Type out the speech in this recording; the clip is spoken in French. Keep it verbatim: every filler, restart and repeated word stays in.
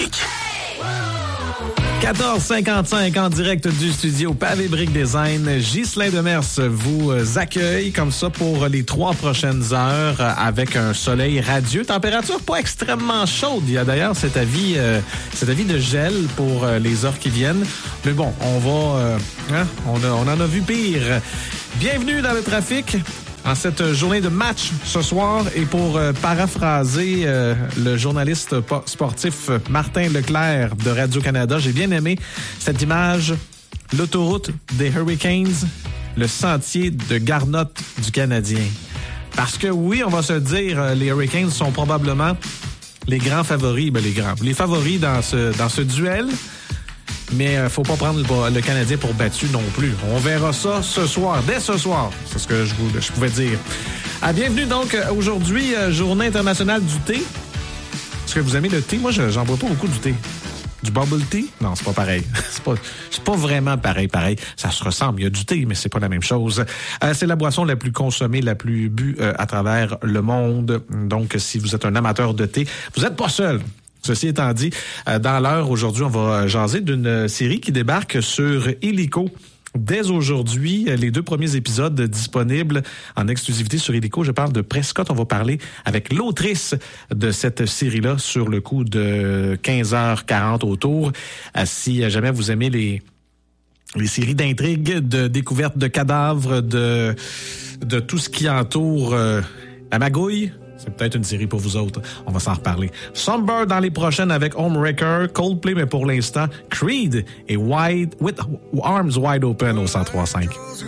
Briques. quatorze cinquante-cinq en direct du studio Pavé Briques Design. Ghislain Demers vous accueille comme ça pour les trois prochaines heures avec un soleil radieux. Température pas extrêmement chaude. Il y a d'ailleurs cet avis, euh, cet avis de gel pour euh, les heures qui viennent. Mais bon, on va... Euh, hein, on, a, on en a vu pire. Bienvenue dans le trafic en cette journée de match ce soir. Et pour euh, paraphraser euh, le journaliste sportif Martin Leclerc de Radio-Canada, j'ai bien aimé cette image. L'autoroute des Hurricanes, le sentier de Garnotte du Canadien. Parce que oui, on va se dire, les Hurricanes sont probablement les grands favoris, ben les grands, les favoris dans ce, dans ce duel. Mais euh, faut pas prendre le, le Canadien pour battu non plus. On verra ça ce soir, dès ce soir. C'est ce que je, vous, je pouvais dire. Ah, bienvenue donc aujourd'hui, euh, Journée internationale du thé. Est-ce que vous aimez le thé? Moi, je, j'en bois pas beaucoup du thé. Du bubble tea? Non, c'est pas pareil. c'est pas, c'est pas vraiment pareil, pareil. Ça se ressemble. Il y a du thé, mais c'est pas la même chose. Euh, c'est la boisson la plus consommée, la plus bue euh, à travers le monde. Donc, si vous êtes un amateur de thé, vous êtes pas seul. Ceci étant dit, dans l'heure, aujourd'hui, on va jaser d'une série qui débarque sur Illico. Dès aujourd'hui, les deux premiers épisodes disponibles en exclusivité sur Illico. Je parle de Prescott. On va parler avec l'autrice de cette série-là sur le coup de quinze heures quarante autour. Si jamais vous aimez les... les séries d'intrigues, de découvertes de cadavres, de, de tout ce qui entoure euh, la magouille, c'est peut-être une série pour vous autres. On va s'en reparler. Sunbird dans les prochaines avec Homewrecker, Coldplay, mais pour l'instant, Creed et Wide, with Arms Wide Open au cent trois cinq.